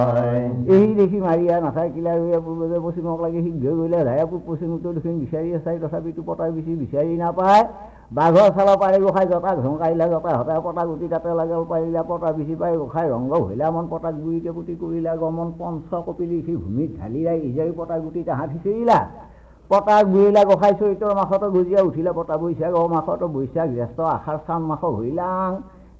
এই দেখি মাৰিয়া নাথাকিলে আৰু পূৰ্বে পশ্চিমক লাগি শীঘ্ৰ গ'লে ধায়া পূব পশ্চিম উত্তৰ দক্ষিণ বিচাৰি আছে তথাপিতো পতাক বেছি বিচাৰি নাপায় বাঘৰ চালৰ পাৰি গোসাই জতা ঘোঁকাইলা জতা হতা পতা গুটি তাতে লাগে পাৰিলা পতা বেছি পাই গোসাই ৰংগ ভৈলা মন পতাক গুৰিতে পুতি কৰিলা গমন পঞ্চ কপিলি সি ভূমিত ঢালিলাই ইজাৰি পতা গুটি তাহাঁত সিঁচিৰিলা পতাক বুৰিলা গোসাই চৰিত্ৰৰ মাছতো গুজিয়া উঠিলা পতা বৈশাখ মাছতো বৈশাখ জ্যেষ্ঠ আষাৰ চান মাস হৈলাং